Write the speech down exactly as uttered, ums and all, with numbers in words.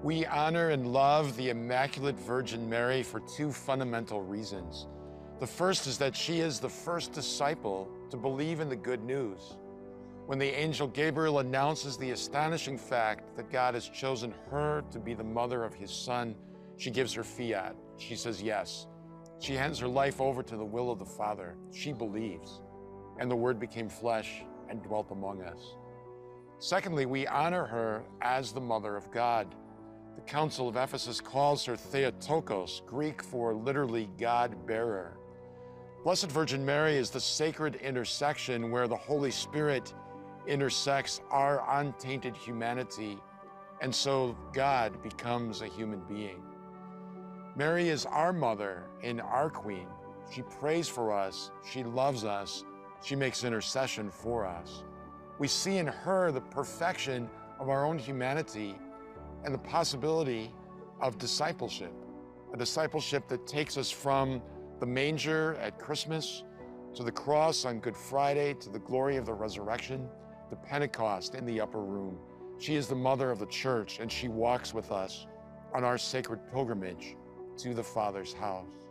We honor and love the Immaculate Virgin Mary for two fundamental reasons. The first is that she is the first disciple to believe in the good news. When the angel Gabriel announces the astonishing fact that God has chosen her to be the mother of his son, she gives her fiat. She says yes. She hands her life over to the will of the Father. She believes. And the Word became flesh and dwelt among us. Secondly, we honor her as the Mother of God. The Council of Ephesus calls her Theotokos, Greek for literally God-bearer. Blessed Virgin Mary is the sacred intersection where the Holy Spirit intersects our untainted humanity, and so God becomes a human being. Mary is our mother and our queen. She prays for us, she loves us, she makes intercession for us. We see in her the perfection of our own humanity and the possibility of discipleship, a discipleship that takes us from the manger at Christmas to the cross on Good Friday to the glory of the resurrection, to Pentecost in the upper room. She is the mother of the church, and she walks with us on our sacred pilgrimage to the Father's house.